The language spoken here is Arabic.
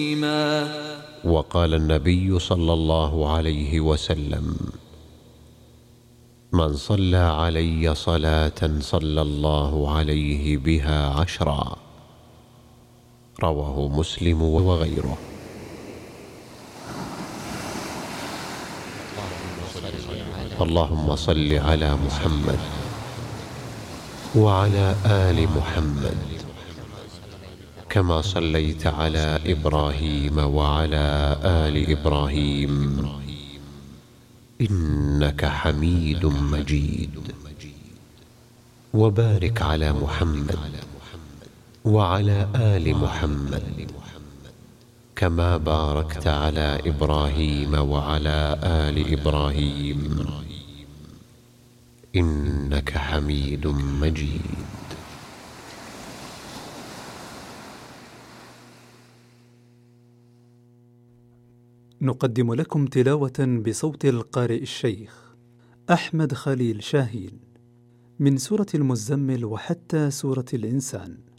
وقال النبي صلى الله عليه وسلم: من صلى علي صلاة صلى الله عليه بها 10. رواه مسلم وغيره. اللهم صل على محمد وعلى آل محمد كما صليت على إبراهيم وعلى آل إبراهيم إنك حميد مجيد. وبارك على محمد وعلى آل محمد كما باركت على إبراهيم وعلى آل إبراهيم إنك حميد مجيد. نقدم لكم تلاوة بصوت القارئ الشيخ أحمد خليل شاهين من سورة المزمل وحتى سورة الإنسان.